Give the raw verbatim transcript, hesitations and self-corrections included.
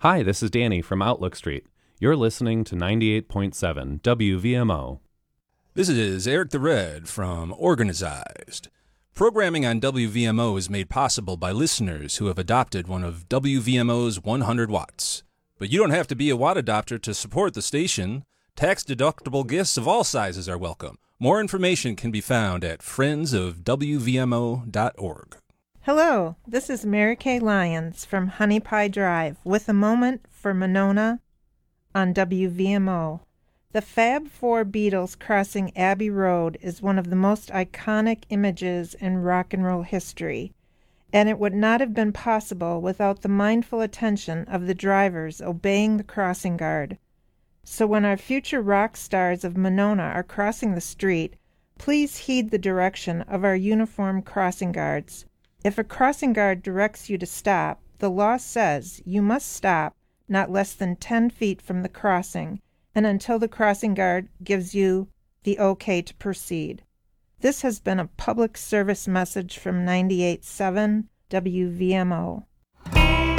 Hi, this is Danny from Outlook Street. You're listening to ninety-eight point seven W V M O. This is Eric the Red from Organized. Programming on W V M O is made possible by listeners who have adopted one of W V M O's one hundred watts. But you don't have to be a watt adopter to support the station. Tax-deductible gifts of all sizes are welcome. More information can be found at friends of W V M O dot org. Hello, this is Mary Kay Lyons from Honey Pie Drive with a moment for Monona on W V M O. The Fab Four Beatles crossing Abbey Road is one of the most iconic images in rock and roll history, and it would not have been possible without the mindful attention of the drivers obeying the crossing guard. So when our future rock stars of Monona are crossing the street, please heed the direction of our uniformed crossing guards. If a crossing guard directs you to stop, the law says you must stop not less than ten feet from the crossing and until the crossing guard gives you the okay to proceed. This has been a public service message from ninety-eight point seven W V M O.